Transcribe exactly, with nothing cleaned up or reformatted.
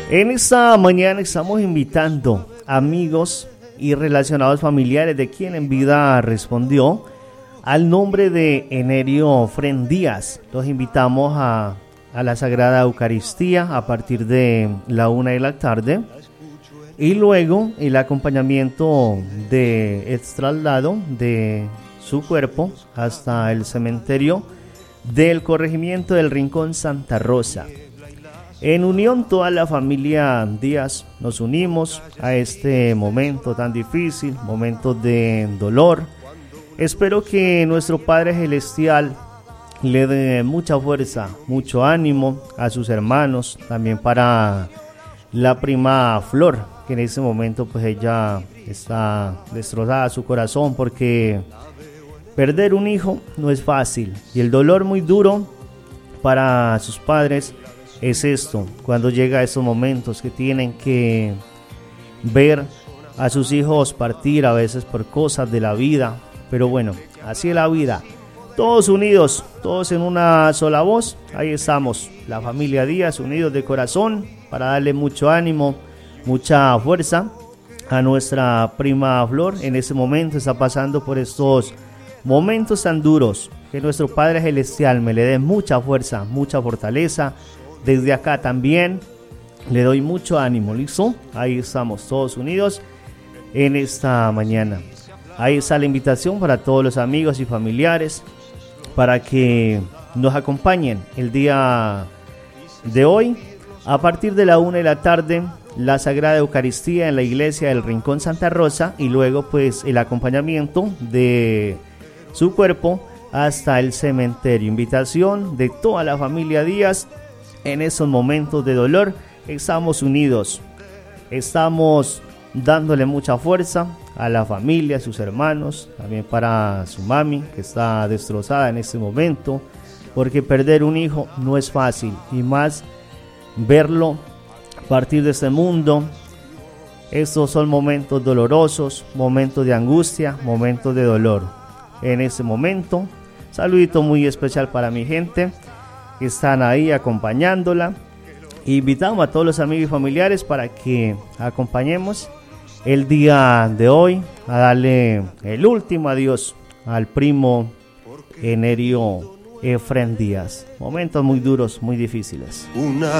En esta mañana estamos invitando amigos y relacionados familiares de quien en vida respondió al nombre de Enerio Fren Díaz. Los invitamos a, a la Sagrada Eucaristía a partir de la una de la tarde y luego el acompañamiento de el traslado de su cuerpo hasta el cementerio del corregimiento del Rincón Santa Rosa. En unión toda la familia Díaz nos unimos a este momento tan difícil, momento de dolor. Espero que nuestro Padre Celestial le dé mucha fuerza, mucho ánimo a sus hermanos, también para la prima Flor, que en este momento pues ella está destrozada su corazón porque perder un hijo no es fácil y el dolor muy duro para sus padres es esto, cuando llega a estos momentos que tienen que ver a sus hijos partir a veces por cosas de la vida, pero bueno, así es la vida, todos unidos, todos en una sola voz, ahí estamos, la familia Díaz, unidos de corazón, para darle mucho ánimo, mucha fuerza a nuestra prima Flor. En ese momento está pasando por estos momentos tan duros, que nuestro Padre Celestial me le dé mucha fuerza, mucha fortaleza. Desde acá también le doy mucho ánimo, ¿listo? Ahí estamos todos unidos en esta mañana. Ahí está la invitación para todos los amigos y familiares para que nos acompañen el día de hoy a partir de la una de la tarde, la Sagrada Eucaristía en la iglesia del Rincón Santa Rosa y luego pues el acompañamiento de su cuerpo hasta el cementerio. Invitación de toda la familia Díaz. En esos momentos de dolor estamos unidos, estamos dándole mucha fuerza a la familia, a sus hermanos, también para su mami que está destrozada en este momento, porque perder un hijo no es fácil y más verlo partir de este mundo. Estos son momentos dolorosos, momentos de angustia, momentos de dolor. En este momento, saludito muy especial para mi gente que están ahí acompañándola. Invitamos a todos los amigos y familiares para que acompañemos el día de hoy a darle el último adiós al primo Enerio Fren Díaz. Momentos muy duros, muy difíciles. Una